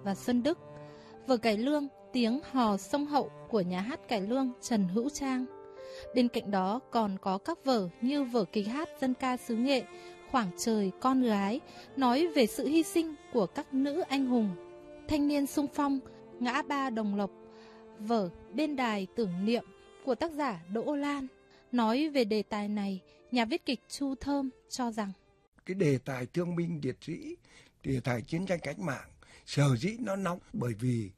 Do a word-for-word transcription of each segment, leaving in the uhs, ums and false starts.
và Xuân Đức. Vở cải lương Tiếng hò sông Hậu của nhà hát cải lương Trần Hữu Trang. Bên cạnh đó còn có các vở như vở kịch hát dân ca xứ Nghệ Khoảng trời con gái, nói về sự hy sinh của các nữ anh hùng. Thanh niên xung phong, Ngã ba Đồng Lộc. Vở Bên đài tưởng niệm của tác giả Đỗ Lan. Nói về đề tài này, nhà viết kịch Chu Thơm cho rằng cái đề tài thương binh liệt sĩ, đề tài chiến tranh cách mạng, sở dĩ nó nóng bởi vì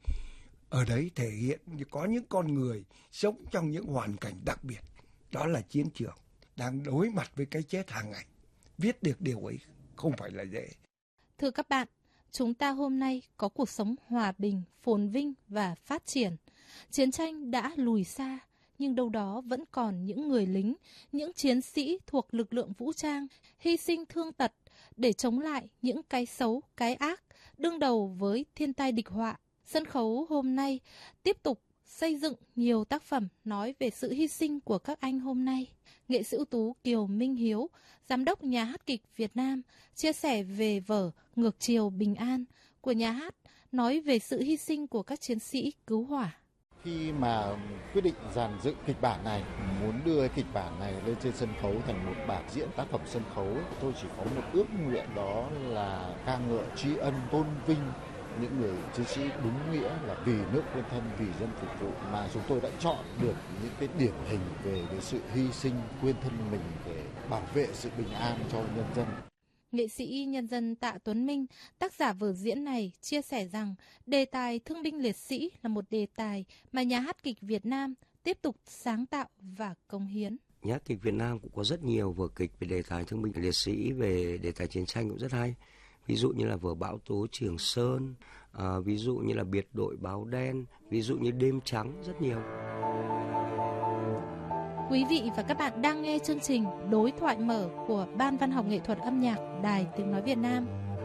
ở đấy thể hiện có những con người sống trong những hoàn cảnh đặc biệt. Đó là chiến trường, đang đối mặt với cái chết hàng ngày. Viết được điều ấy không phải là dễ. Thưa các bạn, chúng ta hôm nay có cuộc sống hòa bình, phồn vinh và phát triển. Chiến tranh đã lùi xa, nhưng đâu đó vẫn còn những người lính, những chiến sĩ thuộc lực lượng vũ trang hy sinh thương tật để chống lại những cái xấu, cái ác, đương đầu với thiên tai địch họa. Sân khấu hôm nay tiếp tục xây dựng nhiều tác phẩm nói về sự hy sinh của các anh hôm nay. Nghệ sĩ ưu tú Kiều Minh Hiếu, giám đốc nhà hát kịch Việt Nam, chia sẻ về vở Ngược chiều bình an của nhà hát, nói về sự hy sinh của các chiến sĩ cứu hỏa. Khi mà quyết định dàn dựng kịch bản này, muốn đưa kịch bản này lên trên sân khấu thành một bản diễn tác phẩm sân khấu, tôi chỉ có một ước nguyện, đó là ca ngợi, tri ân, tôn vinh những người chiến sĩ đúng nghĩa là vì nước quên thân, vì dân phục vụ, mà chúng tôi đã chọn được những cái điển hình về cái sự hy sinh quên thân mình để bảo vệ sự bình an cho nhân dân. Nghệ sĩ nhân dân Tạ Tuấn Minh, tác giả vở diễn này, chia sẻ rằng đề tài thương binh liệt sĩ là một đề tài mà nhà hát kịch Việt Nam tiếp tục sáng tạo và cống hiến. Nhà hát kịch Việt Nam cũng có rất nhiều vở kịch về đề tài thương binh liệt sĩ, về đề tài chiến tranh cũng rất hay. Ví dụ như là vở Bão tố Trường Sơn, à, ví dụ như là Biệt đội Báo đen, ví dụ như Đêm trắng, rất nhiều. Quý vị và các bạn đang nghe chương trình Đối thoại mở của Ban Văn học Nghệ thuật Âm nhạc Đài Tiếng nói Việt Nam.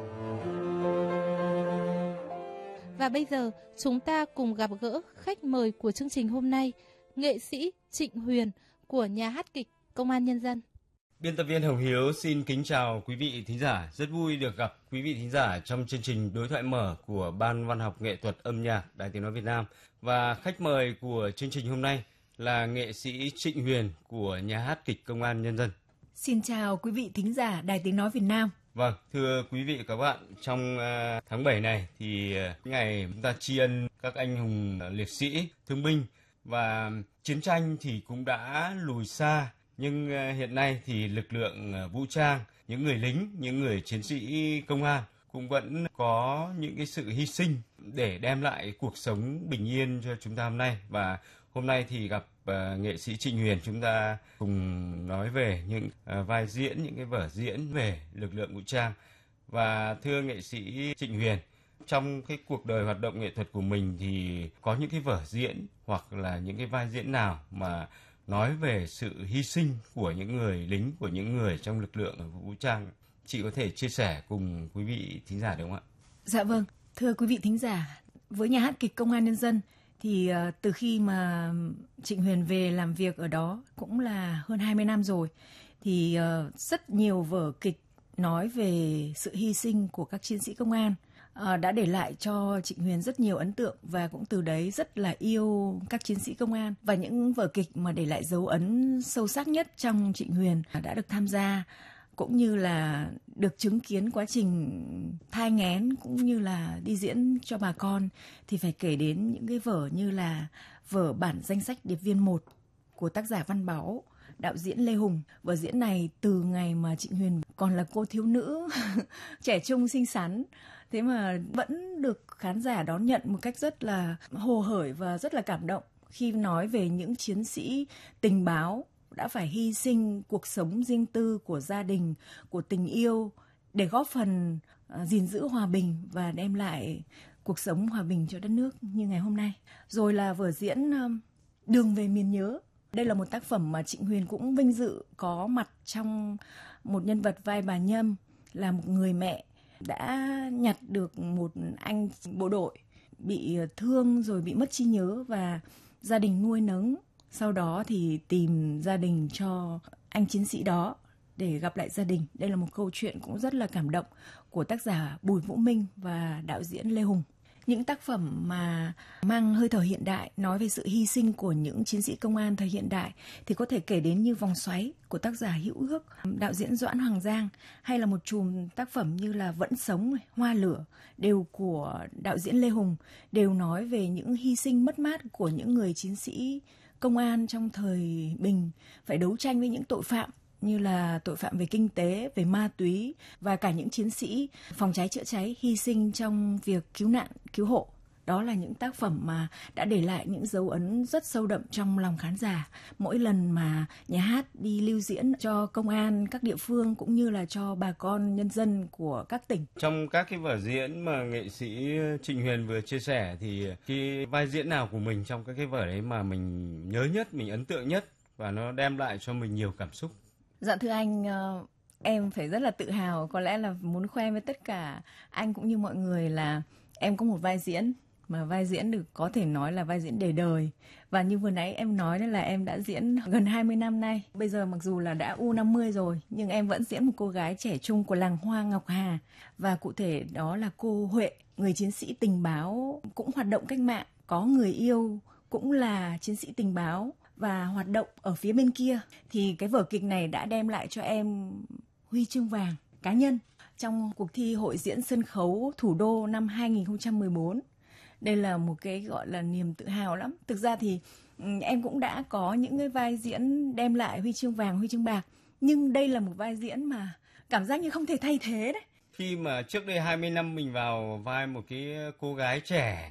Và bây giờ chúng ta cùng gặp gỡ khách mời của chương trình hôm nay, nghệ sĩ Trịnh Huyền của nhà hát kịch Công an Nhân dân. Biên tập viên Hồng Hiếu xin kính chào quý vị thính giả. Rất vui được gặp quý vị thính giả trong chương trình Đối thoại mở của Ban Văn học Nghệ thuật Âm nhạc Đài Tiếng nói Việt Nam. Và khách mời của chương trình hôm nay là nghệ sĩ Trịnh Huyền của nhà hát kịch Công an Nhân dân. Xin chào quý vị thính giả Đài Tiếng nói Việt Nam. Vâng, thưa quý vị và các bạn, trong uh, tháng bảy này thì uh, ngày chúng ta tri ân các anh hùng uh, liệt sĩ, thương binh, và chiến tranh thì cũng đã lùi xa. Nhưng uh, hiện nay thì lực lượng uh, vũ trang, những người lính, những người chiến sĩ công an cũng vẫn có những cái sự hy sinh để đem lại cuộc sống bình yên cho chúng ta hôm nay. Và hôm nay thì gặp uh, nghệ sĩ Trịnh Huyền, chúng ta cùng nói về những uh, vai diễn, những cái vở diễn về lực lượng vũ trang. Và thưa nghệ sĩ Trịnh Huyền, trong cái cuộc đời hoạt động nghệ thuật của mình thì có những cái vở diễn hoặc là những cái vai diễn nào mà nói về sự hy sinh của những người lính, của những người trong lực lượng vũ trang, chị có thể chia sẻ cùng quý vị thính giả được không ạ? Dạ vâng, thưa quý vị thính giả, với nhà hát kịch Công an Nhân dân thì uh, từ khi mà Trịnh Huyền về làm việc ở đó cũng là hơn hai mươi năm rồi, thì uh, rất nhiều vở kịch nói về sự hy sinh của các chiến sĩ công an uh, đã để lại cho Trịnh Huyền rất nhiều ấn tượng, và cũng từ đấy rất là yêu các chiến sĩ công an. Và những vở kịch mà để lại dấu ấn sâu sắc nhất trong Trịnh Huyền đã được tham gia, cũng như là được chứng kiến quá trình thai nghén cũng như là đi diễn cho bà con, thì phải kể đến những cái vở như là vở Bản danh sách điệp viên một của tác giả Văn Báu, đạo diễn Lê Hùng. Vở diễn này từ ngày mà Trịnh Huyền còn là cô thiếu nữ trẻ trung xinh xắn, thế mà vẫn được khán giả đón nhận một cách rất là hồ hởi và rất là cảm động khi nói về những chiến sĩ tình báo đã phải hy sinh cuộc sống riêng tư của gia đình, của tình yêu để góp phần uh, gìn giữ hòa bình và đem lại cuộc sống hòa bình cho đất nước như ngày hôm nay. Rồi là vở diễn uh, Đường về miền nhớ. Đây là một tác phẩm mà Trịnh Huyền cũng vinh dự có mặt trong một nhân vật vai bà Nhâm, là một người mẹ đã nhặt được một anh bộ đội bị thương rồi bị mất trí nhớ và gia đình nuôi nấng. Sau đó thì tìm gia đình cho anh chiến sĩ đó để gặp lại gia đình. Đây là một câu chuyện cũng rất là cảm động của tác giả Bùi Vũ Minh và đạo diễn Lê Hùng. những tác phẩm mà mang hơi thở hiện đại, nói về sự hy sinh của những chiến sĩ công an thời hiện đại thì có thể kể đến như Vòng Xoáy của tác giả Hữu Ước, đạo diễn Doãn Hoàng Giang, hay là một chùm tác phẩm như là Vẫn Sống, Hoa Lửa, đều của đạo diễn Lê Hùng, đều nói về những hy sinh mất mát của những người chiến sĩ công an trong thời Bình, phải đấu tranh với những tội phạm như là tội phạm về kinh tế, về ma túy và cả những chiến sĩ phòng cháy chữa cháy hy sinh trong việc cứu nạn, cứu hộ. Đó là những tác phẩm mà đã để lại những dấu ấn rất sâu đậm trong lòng khán giả. Mỗi lần mà nhà hát đi lưu diễn cho công an các địa phương cũng như là cho bà con nhân dân của các tỉnh. Trong các cái vở diễn mà nghệ sĩ Trịnh Huyền vừa chia sẻ thì cái vai diễn nào của mình trong các cái vở đấy mà mình nhớ nhất, mình ấn tượng nhất và nó đem lại cho mình nhiều cảm xúc? Dạ thưa anh, em phải rất là tự hào, có lẽ là muốn khoe với tất cả anh cũng như mọi người là em có một vai diễn mà vai diễn được có thể nói là vai diễn để đời. Và như vừa nãy em nói là em đã diễn gần hai mươi năm nay. Bây giờ mặc dù là đã u năm mươi rồi nhưng em vẫn diễn một cô gái trẻ trung của làng Hoa Ngọc Hà. Và cụ thể đó là cô Huệ, người chiến sĩ tình báo cũng hoạt động cách mạng, có người yêu cũng là chiến sĩ tình báo và hoạt động ở phía bên kia. Thì cái vở kịch này đã đem lại cho em huy chương vàng cá nhân trong cuộc thi hội diễn sân khấu thủ đô năm hai không một bốn. Đây là một cái gọi là niềm tự hào lắm. Thực ra thì em cũng đã có những cái vai diễn đem lại huy chương vàng, huy chương bạc. Nhưng đây là một vai diễn mà cảm giác như không thể thay thế đấy. Khi mà trước đây hai mươi năm mình vào vai một cái cô gái trẻ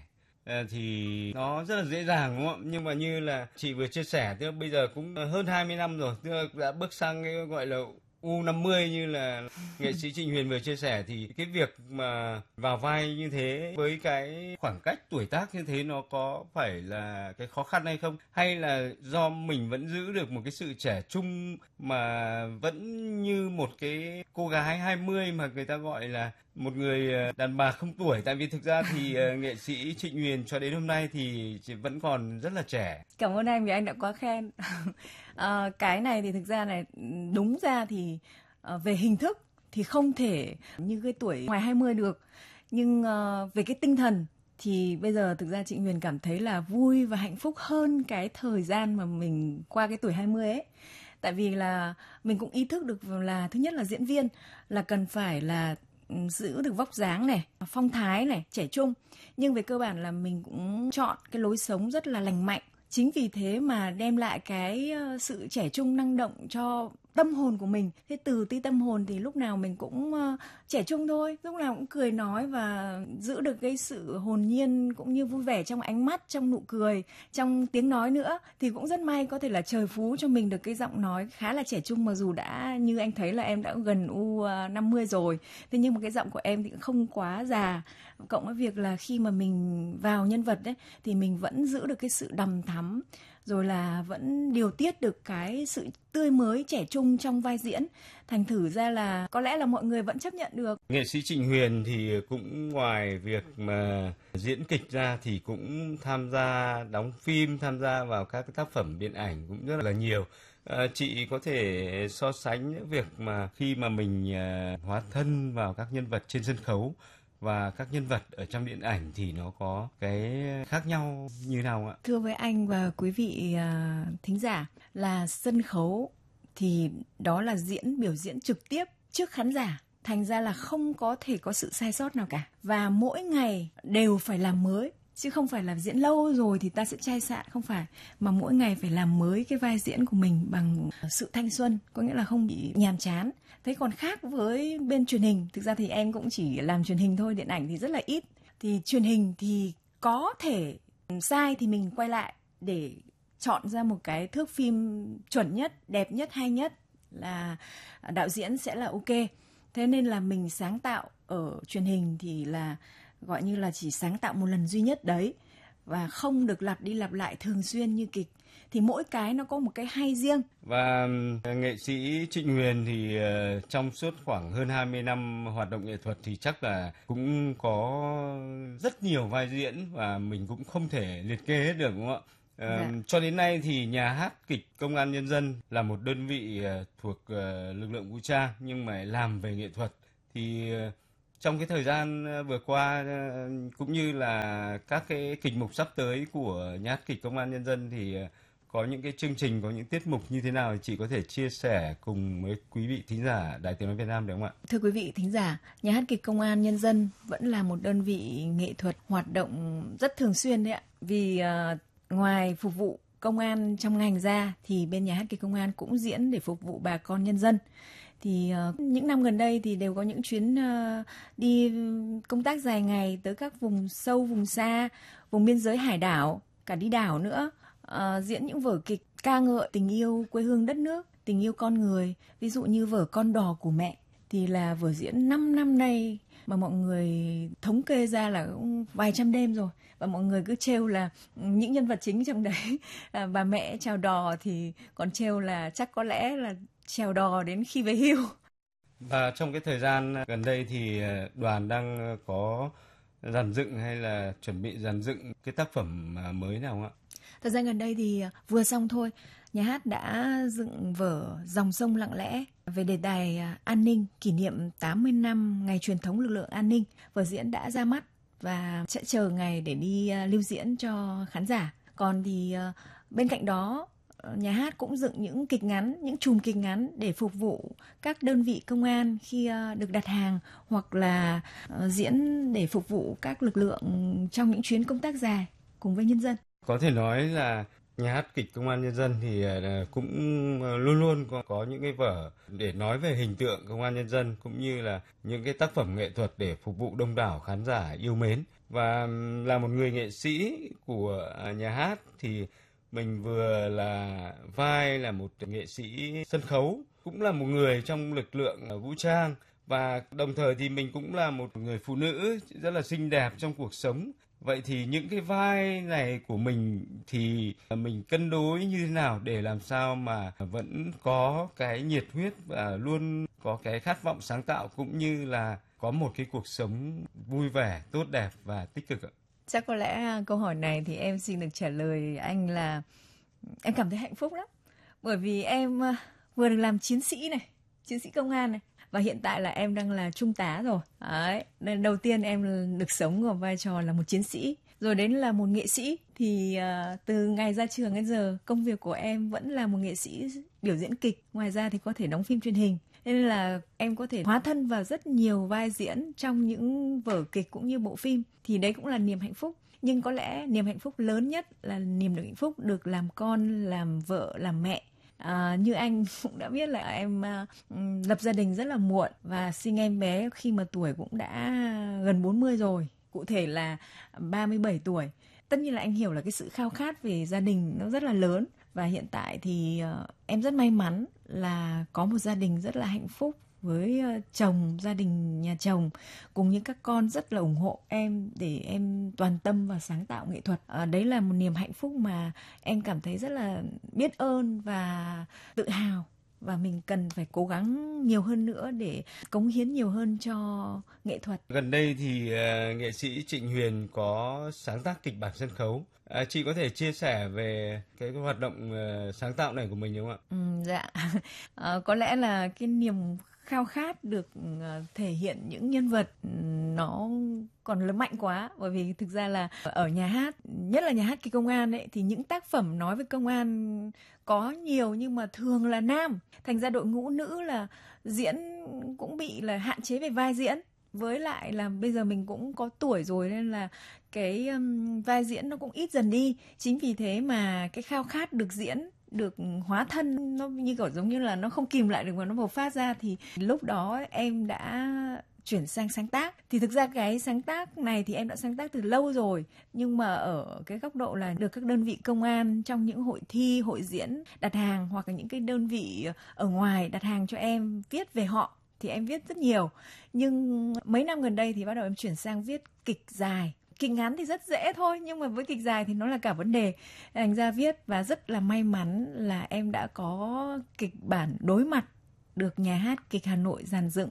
thì nó rất là dễ dàng, đúng không? Nhưng mà như là chị vừa chia sẻ, tức là bây giờ cũng hơn hai mươi năm rồi, tức là đã bước sang cái gọi là u năm mươi như là nghệ sĩ Trịnh Huyền vừa chia sẻ, thì cái việc mà vào vai như thế với cái khoảng cách tuổi tác như thế nó có phải là cái khó khăn hay không? Hay là do mình vẫn giữ được một cái sự trẻ trung mà vẫn như một cái cô gái hai mươi mà người ta gọi là một người đàn bà không tuổi? Tại vì thực ra thì nghệ sĩ Trịnh Huyền cho đến hôm nay thì chị vẫn còn rất là trẻ. Cảm ơn anh vì anh đã quá khen. À, cái này thì thực ra này, đúng ra thì à, về hình thức thì không thể như cái tuổi ngoài hai mươi được. Nhưng à, về cái tinh thần thì bây giờ thực ra Trịnh Huyền cảm thấy là vui và hạnh phúc hơn cái thời gian mà mình qua cái tuổi hai mươi ấy. Tại vì là mình cũng ý thức được là thứ nhất là diễn viên là cần phải là giữ được vóc dáng này, phong thái này, trẻ trung. Nhưng về cơ bản là mình cũng chọn cái lối sống rất là lành mạnh. Chính vì thế mà đem lại cái sự trẻ trung năng động cho tâm hồn của mình. Thế từ tí tâm hồn thì lúc nào mình cũng uh, trẻ trung thôi, lúc nào cũng cười nói và giữ được cái sự hồn nhiên cũng như vui vẻ trong ánh mắt, trong nụ cười, trong tiếng nói nữa. Thì cũng rất may có thể là trời phú cho mình được cái giọng nói khá là trẻ trung, mặc dù đã như anh thấy là em đã gần u năm mươi rồi. Thế nhưng mà cái giọng của em thì cũng không quá già. Cộng với việc là khi mà mình vào nhân vật đấy thì mình vẫn giữ được cái sự đằm thắm, rồi là vẫn điều tiết được cái sự tươi mới trẻ trung trong vai diễn. Thành thử ra là có lẽ là mọi người vẫn chấp nhận được. Nghệ sĩ Trịnh Huyền thì cũng ngoài việc mà diễn kịch ra thì cũng tham gia đóng phim, tham gia vào các tác phẩm điện ảnh cũng rất là nhiều. À, chị có thể so sánh việc mà khi mà mình à, hóa thân vào các nhân vật trên sân khấu và các nhân vật ở trong điện ảnh thì nó có cái khác nhau như nào ạ? Thưa với anh và quý vị uh, thính giả, là sân khấu thì đó là diễn biểu diễn trực tiếp trước khán giả. Thành ra là không có thể có sự sai sót nào cả. Và mỗi ngày đều phải làm mới. Chứ không phải là diễn lâu rồi thì ta sẽ chai sạn, không phải. Mà mỗi ngày phải làm mới cái vai diễn của mình bằng sự thanh xuân, có nghĩa là không bị nhàm chán. Thế còn khác với bên truyền hình, thực ra thì em cũng chỉ làm truyền hình thôi, điện ảnh thì rất là ít. Thì truyền hình thì có thể sai thì mình quay lại để chọn ra một cái thước phim chuẩn nhất, đẹp nhất, hay nhất là đạo diễn sẽ là ok. Thế nên là mình sáng tạo ở truyền hình thì là gọi như là chỉ sáng tạo một lần duy nhất đấy và không được lặp đi lặp lại thường xuyên như kịch. Thì mỗi cái nó có một cái hay riêng. Và nghệ sĩ Trịnh Huyền thì uh, trong suốt khoảng hơn hai mươi năm hoạt động nghệ thuật thì chắc là cũng có rất nhiều vai diễn và mình cũng không thể liệt kê hết được, đúng không ạ? Uh, dạ. Cho đến nay thì nhà hát kịch Công an Nhân dân là một đơn vị uh, thuộc uh, lực lượng vũ trang nhưng mà làm về nghệ thuật. Thì uh, trong cái thời gian vừa qua cũng như là các cái kịch mục sắp tới của Nhà hát kịch Công an Nhân dân thì có những cái chương trình, có những tiết mục như thế nào chị có thể chia sẻ cùng với quý vị thính giả Đài Tiếng nói Việt Nam được không ạ? Thưa quý vị thính giả, Nhà hát kịch Công an Nhân dân vẫn là một đơn vị nghệ thuật hoạt động rất thường xuyên đấy ạ. Vì uh, ngoài phục vụ công an trong ngành ra thì bên Nhà hát kịch Công an cũng diễn để phục vụ bà con nhân dân. Thì uh, những năm gần đây thì đều có những chuyến uh, đi công tác dài ngày tới các vùng sâu, vùng xa, vùng biên giới hải đảo, cả đi đảo nữa. Uh, diễn những vở kịch ca ngợi tình yêu quê hương đất nước, tình yêu con người. Ví dụ như vở Con đò của mẹ thì là vở diễn năm năm nay mà mọi người thống kê ra là cũng vài trăm đêm rồi. Và mọi người cứ trêu là những nhân vật chính trong đấy là bà mẹ chèo đò thì còn trêu là chắc có lẽ là chèo đò đến khi về hưu. Và trong cái thời gian gần đây thì đoàn đang có dàn dựng hay là chuẩn bị dàn dựng cái tác phẩm mới nào không ạ? Thời gian gần đây thì vừa xong thôi, nhà hát đã dựng vở Dòng sông lặng lẽ về đề tài an ninh, kỷ niệm tám mươi năm ngày truyền thống lực lượng an ninh. Vở diễn đã ra mắt và sẽ chờ ngày để đi lưu diễn cho khán giả. Còn thì bên cạnh đó, nhà hát cũng dựng những kịch ngắn, những chùm kịch ngắn để phục vụ các đơn vị công an khi được đặt hàng, hoặc là diễn để phục vụ các lực lượng trong những chuyến công tác dài cùng với nhân dân. Có thể nói là Nhà hát kịch Công an Nhân dân thì cũng luôn luôn có, có những cái vở để nói về hình tượng Công an Nhân dân, cũng như là những cái tác phẩm nghệ thuật để phục vụ đông đảo khán giả yêu mến. Và là một người nghệ sĩ của nhà hát thì mình vừa là vai là một nghệ sĩ sân khấu, cũng là một người trong lực lượng vũ trang, và đồng thời thì mình cũng là một người phụ nữ rất là xinh đẹp trong cuộc sống. Vậy thì những cái vai này của mình thì mình cân đối như thế nào để làm sao mà vẫn có cái nhiệt huyết và luôn có cái khát vọng sáng tạo, cũng như là có một cái cuộc sống vui vẻ, tốt đẹp và tích cực ạ? Chắc có lẽ câu hỏi này thì em xin được trả lời anh là em cảm thấy hạnh phúc lắm. Bởi vì em vừa được làm chiến sĩ này, chiến sĩ công an này, và hiện tại là em đang là trung tá rồi. Đấy, nên đầu tiên em được sống ở vai trò là một chiến sĩ, rồi đến là một nghệ sĩ. Thì uh, từ ngày ra trường đến giờ, công việc của em vẫn là một nghệ sĩ biểu diễn kịch. Ngoài ra thì có thể đóng phim truyền hình. Nên là em có thể hóa thân vào rất nhiều vai diễn trong những vở kịch cũng như bộ phim. Thì đấy cũng là niềm hạnh phúc. Nhưng có lẽ niềm hạnh phúc lớn nhất là niềm được hạnh phúc được làm con, làm vợ, làm mẹ. À, như anh cũng đã biết là em uh, lập gia đình rất là muộn và sinh em bé khi mà tuổi cũng đã gần bốn mươi rồi, cụ thể là ba mươi bảy tuổi. Tất nhiên là anh hiểu là cái sự khao khát về gia đình nó rất là lớn, và hiện tại thì uh, em rất may mắn là có một gia đình rất là hạnh phúc với uh, chồng, gia đình nhà chồng cùng những các con rất là ủng hộ em để em toàn tâm vào sáng tạo nghệ thuật. À, đấy là một niềm hạnh phúc mà em cảm thấy rất là biết ơn và tự hào, và mình cần phải cố gắng nhiều hơn nữa để cống hiến nhiều hơn cho nghệ thuật. Gần đây thì uh, nghệ sĩ Trịnh Huyền có sáng tác kịch bản sân khấu. À, chị có thể chia sẻ về cái, cái hoạt động uh, sáng tạo này của mình đúng không ạ? Ừ, dạ. À, có lẽ là cái niềm khao khát được thể hiện những nhân vật nó còn lớn mạnh quá. Bởi vì thực ra là ở nhà hát, nhất là nhà hát kịch Công an ấy, thì những tác phẩm nói về công an có nhiều nhưng mà thường là nam. Thành ra đội ngũ nữ là diễn cũng bị là hạn chế về vai diễn. Với lại là bây giờ mình cũng có tuổi rồi nên là cái um, vai diễn nó cũng ít dần đi. Chính vì thế mà cái khao khát được diễn, được hóa thân, nó như kiểu giống như là nó không kìm lại được mà nó bộc phát ra, thì lúc đó em đã chuyển sang sáng tác. Thì thực ra cái sáng tác này thì em đã sáng tác từ lâu rồi, nhưng mà ở cái góc độ là được các đơn vị công an trong những hội thi, hội diễn đặt hàng, hoặc là những cái đơn vị ở ngoài đặt hàng cho em viết về họ, thì em viết rất nhiều. Nhưng mấy năm gần đây thì bắt đầu em chuyển sang viết kịch dài. Kịch ngắn thì rất dễ thôi, nhưng mà với kịch dài thì nó là cả vấn đề. Thành ra viết, và rất là may mắn là em đã có kịch bản Đối mặt được nhà hát kịch Hà Nội dàn dựng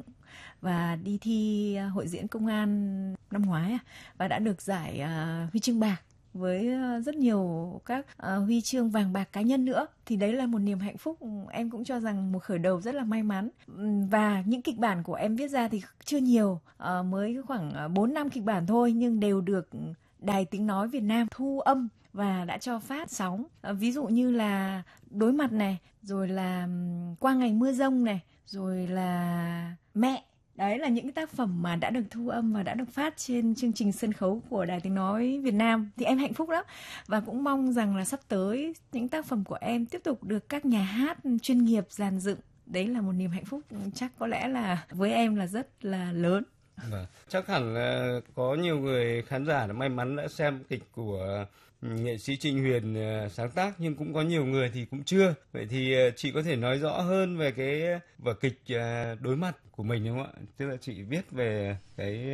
và đi thi hội diễn công an năm ngoái, và đã được giải uh, huy chương bạc với rất nhiều các uh, huy chương vàng bạc cá nhân nữa. Thì đấy là một niềm hạnh phúc, em cũng cho rằng một khởi đầu rất là may mắn. Và những kịch bản của em viết ra thì chưa nhiều, uh, mới khoảng bốn năm kịch bản thôi, nhưng đều được Đài Tiếng Nói Việt Nam thu âm và đã cho phát sóng. Uh, ví dụ như là Đối Mặt này, rồi là Qua Ngày Mưa Rông này, rồi là Mẹ. Đấy là những tác phẩm mà đã được thu âm và đã được phát trên chương trình sân khấu của Đài Tiếng Nói Việt Nam. Thì em hạnh phúc lắm. Và cũng mong rằng là sắp tới những tác phẩm của em tiếp tục được các nhà hát chuyên nghiệp dàn dựng. Đấy là một niềm hạnh phúc chắc có lẽ là với em là rất là lớn. Vâng. Chắc hẳn là có nhiều người khán giả đã may mắn đã xem kịch của nghệ sĩ Trịnh Huyền sáng tác, nhưng cũng có nhiều người thì cũng chưa. Vậy thì chị có thể nói rõ hơn về cái vở kịch Đối Mặt của mình đúng không ạ? Tức là chị viết về cái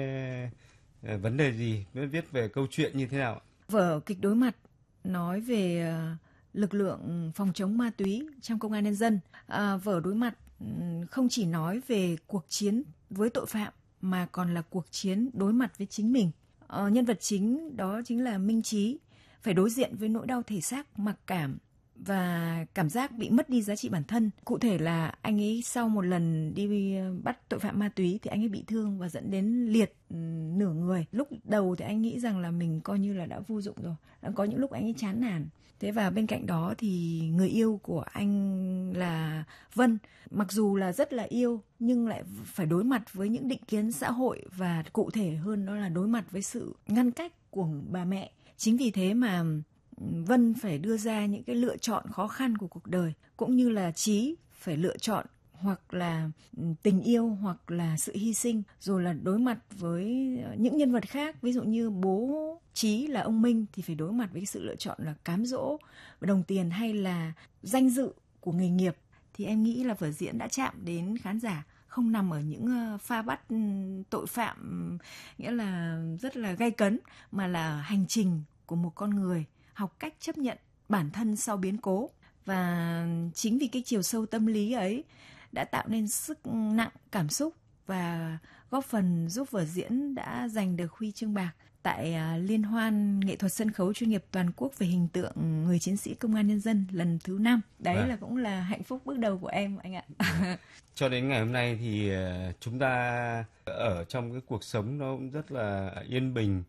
vấn đề gì, viết về câu chuyện như thế nào? Vở kịch Đối Mặt nói về lực lượng phòng chống ma túy trong công an nhân dân. À, vở Đối Mặt không chỉ nói về cuộc chiến với tội phạm mà còn là cuộc chiến đối mặt với chính mình. À, nhân vật chính đó chính là Minh Trí, phải đối diện với nỗi đau thể xác, mặc cảm và cảm giác bị mất đi giá trị bản thân. Cụ thể là anh ấy sau một lần đi bắt tội phạm ma túy thì anh ấy bị thương và dẫn đến liệt nửa người. Lúc đầu thì anh nghĩ rằng là mình coi như là đã vô dụng rồi. Có những lúc anh ấy chán nản. Thế và bên cạnh đó thì người yêu của anh là Vân, mặc dù là rất là yêu nhưng lại phải đối mặt với những định kiến xã hội, và cụ thể hơn đó là đối mặt với sự ngăn cách của bà mẹ. Chính vì thế mà Vân phải đưa ra những cái lựa chọn khó khăn của cuộc đời, cũng như là Trí phải lựa chọn hoặc là tình yêu hoặc là sự hy sinh, rồi là đối mặt với những nhân vật khác. Ví dụ như bố Trí là ông Minh thì phải đối mặt với sự lựa chọn là cám dỗ và đồng tiền hay là danh dự của nghề nghiệp. Thì em nghĩ là vở diễn đã chạm đến khán giả, không nằm ở những pha bắt tội phạm nghĩa là rất là gay cấn, mà là hành trình của một con người học cách chấp nhận bản thân sau biến cố. Và chính vì cái chiều sâu tâm lý ấy đã tạo nên sức nặng cảm xúc và góp phần giúp vở diễn đã giành được huy chương bạc tại Liên hoan nghệ thuật sân khấu chuyên nghiệp toàn quốc về hình tượng người chiến sĩ công an nhân dân lần thứ năm. Đấy à. Là cũng là hạnh phúc bước đầu của em anh ạ. Cho đến ngày hôm nay thì chúng ta ở trong cái cuộc sống nó cũng rất là yên bình,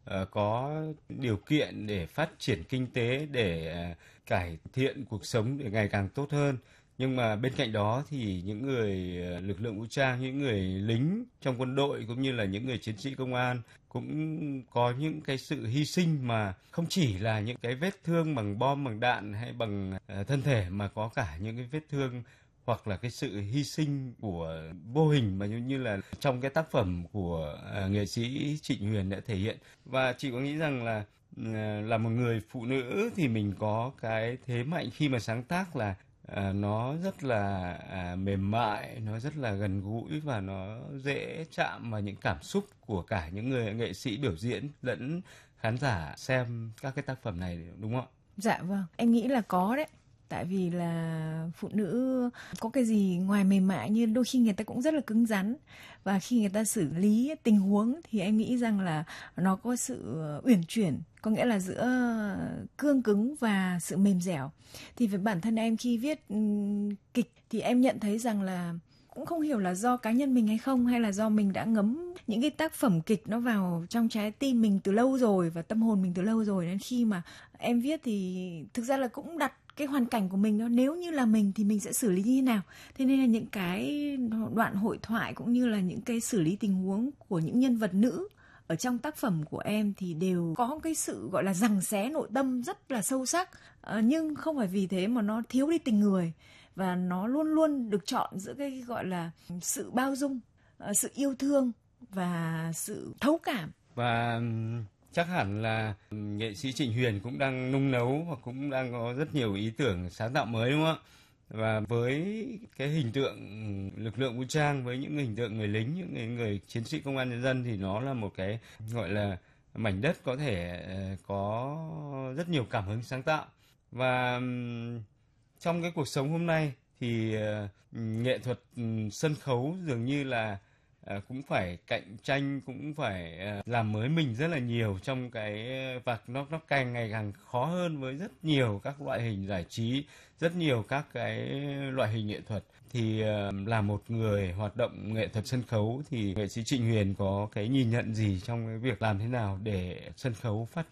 có điều kiện để phát triển kinh tế, để cải thiện cuộc sống để ngày càng tốt hơn. Nhưng mà bên cạnh đó thì những người lực lượng vũ trang, những người lính trong quân đội cũng như là những người chiến sĩ công an cũng có những cái sự hy sinh mà không chỉ là những cái vết thương bằng bom, bằng đạn hay bằng thân thể, mà có cả những cái vết thương hoặc là cái sự hy sinh của vô hình mà như là trong cái tác phẩm của nghệ sĩ Trịnh Huyền đã thể hiện. Và chị có nghĩ rằng là là một người phụ nữ thì mình có cái thế mạnh khi mà sáng tác là À, nó rất là à, mềm mại, nó rất là gần gũi và nó dễ chạm vào những cảm xúc của cả những người nghệ sĩ biểu diễn lẫn khán giả xem các cái tác phẩm này, đúng không ạ? Dạ vâng, em nghĩ là có đấy. Tại vì là phụ nữ có cái gì ngoài mềm mại, như đôi khi người ta cũng rất là cứng rắn. Và khi người ta xử lý tình huống thì em nghĩ rằng là nó có sự uyển chuyển, có nghĩa là giữa cương cứng và sự mềm dẻo. Thì với bản thân em khi viết um, kịch thì em nhận thấy rằng là cũng không hiểu là do cá nhân mình hay không, hay là do mình đã ngấm những cái tác phẩm kịch nó vào trong trái tim mình từ lâu rồi và tâm hồn mình từ lâu rồi, nên khi mà em viết thì thực ra là cũng đặt cái hoàn cảnh của mình đó, nếu như là mình thì mình sẽ xử lý như thế nào. Thế nên là những cái đoạn hội thoại cũng như là những cái xử lý tình huống của những nhân vật nữ ở trong tác phẩm của em thì đều có cái sự gọi là giằng xé nội tâm rất là sâu sắc, à, nhưng không phải vì thế mà nó thiếu đi tình người, và nó luôn luôn được chọn giữa cái gọi là sự bao dung, sự yêu thương và sự thấu cảm. Và chắc hẳn là nghệ sĩ Trịnh Huyền cũng đang nung nấu và cũng đang có rất nhiều ý tưởng sáng tạo mới, đúng không ạ? Và với cái hình tượng lực lượng vũ trang, với những hình tượng người lính, những người, người chiến sĩ công an nhân dân thì nó là một cái gọi là mảnh đất có thể có rất nhiều cảm hứng sáng tạo. Và trong cái cuộc sống hôm nay thì nghệ thuật sân khấu dường như là à, cũng phải cạnh tranh, cũng phải à, làm mới mình rất là nhiều trong cái và nó nó càng ngày càng khó hơn với rất nhiều các loại hình giải trí, rất nhiều các cái loại hình nghệ thuật. Thì uh, là một người hoạt động nghệ thuật sân khấu thì nghệ sĩ Trịnh Huyền có cái nhìn nhận gì trong cái việc làm thế nào để sân khấu phát